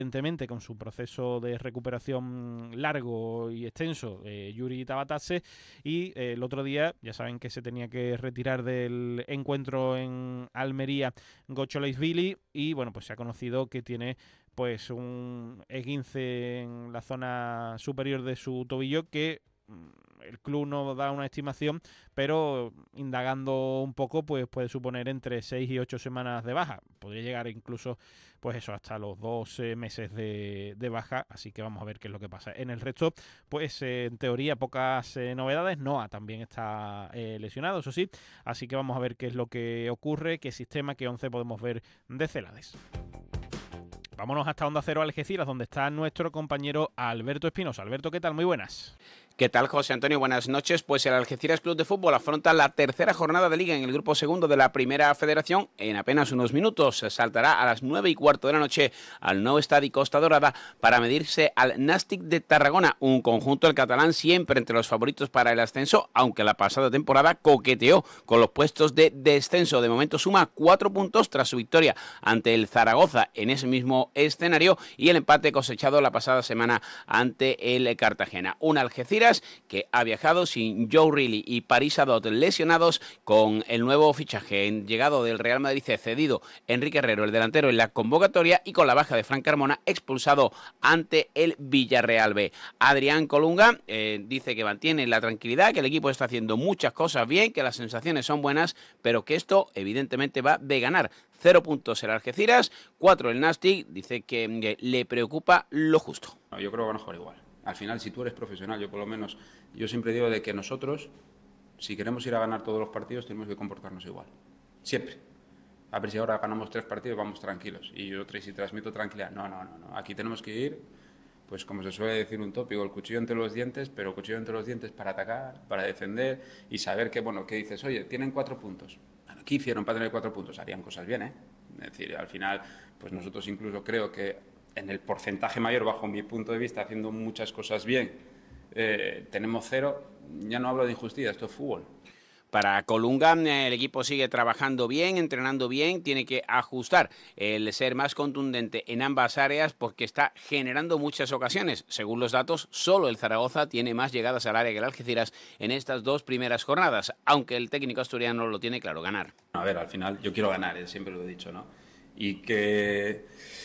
evidentemente con su proceso de recuperación largo y extenso, Yuri Tabatase, y el otro día ya saben que se tenía que retirar del encuentro en Almería Gocholeisvili, y bueno, pues se ha conocido que tiene pues un esguince en la zona superior de su tobillo que el club no da una estimación, pero indagando un poco, pues puede suponer entre 6 y 8 semanas de baja. Podría llegar incluso, pues eso, hasta los 12 meses de baja, así que vamos a ver qué es lo que pasa. En el resto, pues en teoría pocas novedades. Noah también está lesionado, eso sí, así que vamos a ver qué es lo que ocurre, qué sistema, qué 11 podemos ver de Celades. Vámonos hasta Onda Cero Algeciras, donde está nuestro compañero Alberto Espinosa. Alberto, ¿qué tal? Muy buenas. ¿Qué tal, José Antonio? Buenas noches. Pues el Algeciras Club de Fútbol afronta la tercera jornada de Liga en el grupo segundo de la Primera Federación en apenas unos minutos. Saltará a las 9:15 de la noche al nuevo estadio Costa Dorada para medirse al Nàstic de Tarragona, un conjunto del catalán siempre entre los favoritos para el ascenso, aunque la pasada temporada coqueteó con los puestos de descenso. De momento suma 4 puntos tras su victoria ante el Zaragoza en ese mismo escenario y el empate cosechado la pasada semana ante el Cartagena. Un Algeciras que ha viajado sin Joe Riley y Paris Adot lesionados, con el nuevo fichaje llegado del Real Madrid cedido Enrique Herrero, el delantero, en la convocatoria, y con la baja de Fran Carmona, expulsado ante el Villarreal B. Adrián Colunga dice que mantiene la tranquilidad, que el equipo está haciendo muchas cosas bien, que las sensaciones son buenas, pero que esto evidentemente va de ganar. 0 puntos el Algeciras, 4 el Nàstic. Dice que le preocupa lo justo. Yo creo que van a jugar igual. Al final, si tú eres profesional, yo por lo menos, yo siempre digo de que nosotros, si queremos ir a ganar todos los partidos, tenemos que comportarnos igual. Siempre. A ver si ahora ganamos 3 partidos, vamos tranquilos. Y yo si transmito tranquilidad. No. Aquí tenemos que ir, pues como se suele decir un tópico, el cuchillo entre los dientes, pero el cuchillo entre los dientes para atacar, para defender y saber que, bueno, que dices, oye, tienen 4 puntos. Bueno, ¿qué hicieron para tener 4 puntos? Harían cosas bien, ¿eh? Es decir, al final, pues nosotros incluso creo que en el porcentaje mayor, bajo mi punto de vista, haciendo muchas cosas bien, tenemos 0, ya no hablo de injusticia, esto es fútbol. Para Colunga, el equipo sigue trabajando bien, entrenando bien, tiene que ajustar el ser más contundente en ambas áreas porque está generando muchas ocasiones. Según los datos, solo el Zaragoza tiene más llegadas al área que el Algeciras en estas 2 primeras jornadas, aunque el técnico asturiano lo tiene claro, ganar. A ver, al final yo quiero ganar, siempre lo he dicho, ¿no? Y que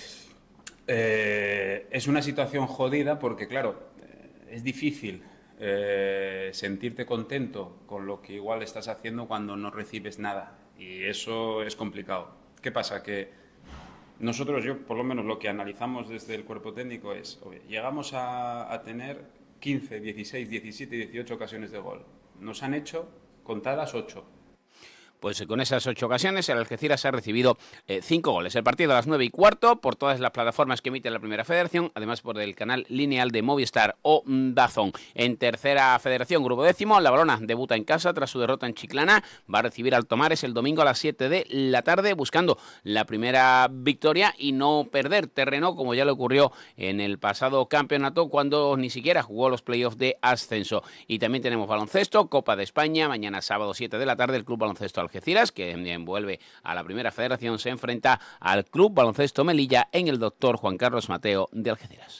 es una situación jodida porque, claro, es difícil sentirte contento con lo que igual estás haciendo cuando no recibes nada. Y eso es complicado. ¿Qué pasa? Que nosotros, yo por lo menos lo que analizamos desde el cuerpo técnico es, oye, llegamos a tener 15, 16, 17, 18 ocasiones de gol. Nos han hecho contadas 8. Pues con esas 8 ocasiones el Algeciras ha recibido 5 goles. El partido a las 9:15 por todas las plataformas que emite la Primera Federación, además por el canal lineal de Movistar o DAZN. En Tercera Federación, grupo décimo, La Valona debuta en casa tras su derrota en Chiclana. Va a recibir al Tomares el domingo a las 7 de la tarde, buscando la primera victoria y no perder terreno, como ya le ocurrió en el pasado campeonato, cuando ni siquiera jugó los playoffs de ascenso. Y también tenemos baloncesto, Copa de España, mañana sábado 7 de la tarde, el Club Baloncesto Algeciras, que vuelve a la Primera Federación, se enfrenta al Club Baloncesto Melilla en el Dr. Juan Carlos Mateo de Algeciras.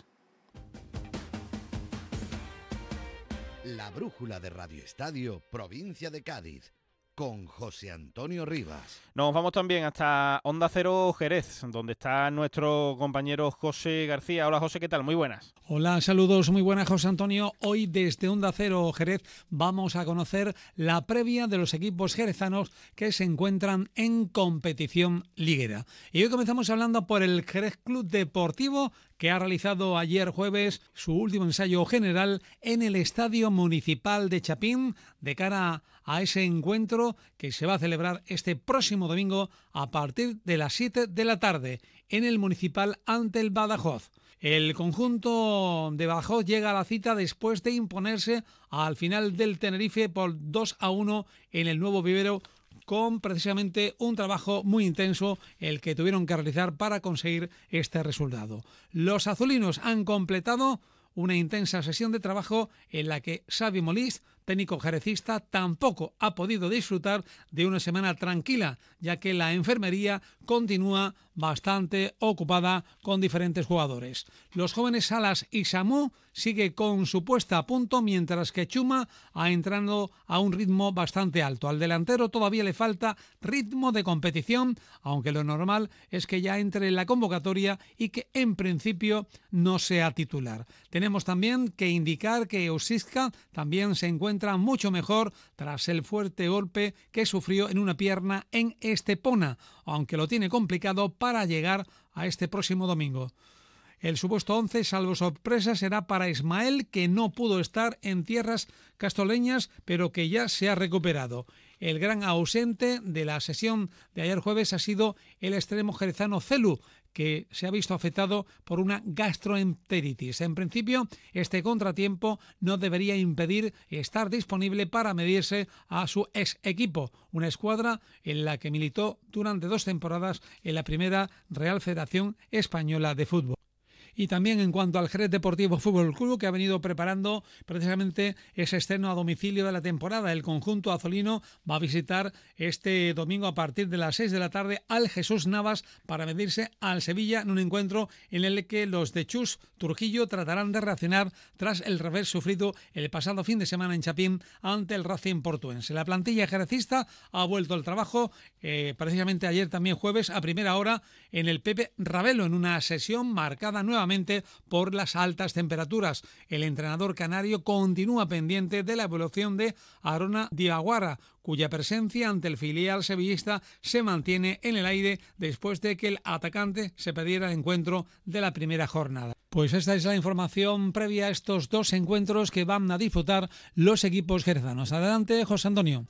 La brújula de Radio Estadio, provincia de Cádiz, con José Antonio Rivas. Nos vamos también hasta Onda Cero Jerez, donde está nuestro compañero José García. Hola José, ¿qué tal? Muy buenas. Hola, saludos, muy buenas José Antonio. Hoy desde Onda Cero Jerez vamos a conocer la previa de los equipos jerezanos que se encuentran en competición liguera. Y hoy comenzamos hablando por el Jerez Club Deportivo, que ha realizado ayer jueves su último ensayo general en el Estadio Municipal de Chapín, de cara a ese encuentro que se va a celebrar este próximo domingo a partir de las 7 de la tarde en el Municipal ante el Badajoz. El conjunto de Badajoz llega a la cita después de imponerse al final del Tenerife por 2-1 en el Nuevo Vivero, con precisamente un trabajo muy intenso el que tuvieron que realizar para conseguir este resultado. Los azulinos han completado una intensa sesión de trabajo en la que Xavi Molist técnico jerecista tampoco ha podido disfrutar de una semana tranquila, ya que la enfermería continúa bastante ocupada con diferentes jugadores. Los jóvenes Salas y Samu sigue con su puesta a punto, mientras que Chuma ha entrado a un ritmo bastante alto. Al delantero todavía le falta ritmo de competición, aunque lo normal es que ya entre en la convocatoria y que en principio no sea titular. Tenemos también que indicar que Osisca también se encuentra mucho mejor tras el fuerte golpe que sufrió en una pierna en Estepona, aunque lo tiene complicado para llegar a este próximo domingo. El supuesto 11, salvo sorpresa, será para Ismael, que no pudo estar en tierras castoleñas, pero que ya se ha recuperado. El gran ausente de la sesión de ayer jueves ha sido el extremo jerezano Celu, que se ha visto afectado por una gastroenteritis. En principio, este contratiempo no debería impedir estar disponible para medirse a su ex equipo, una escuadra en la que militó durante 2 temporadas en la primera Real Federación Española de Fútbol. Y también en cuanto al Jerez Deportivo Fútbol Club, que ha venido preparando precisamente ese estreno a domicilio de la temporada. El conjunto azulino va a visitar este domingo a partir de las 6 de la tarde al Jesús Navas para medirse al Sevilla en un encuentro en el que los de Chus Trujillo tratarán de reaccionar tras el revés sufrido el pasado fin de semana en Chapín ante el Racing portuense. La plantilla jerecista ha vuelto al trabajo precisamente ayer también jueves a primera hora en el Pepe Ravelo, en una sesión marcada nuevamente por las altas temperaturas. El entrenador canario continúa pendiente de la evolución de Arona Diaguara, cuya presencia ante el filial sevillista se mantiene en el aire después de que el atacante se perdiera el encuentro de la primera jornada. Pues esta es la información previa a estos 2 encuentros que van a disputar los equipos jerezanos. Adelante, José Antonio.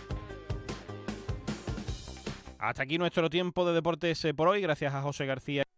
Hasta aquí nuestro tiempo de deportes por hoy. Gracias a José García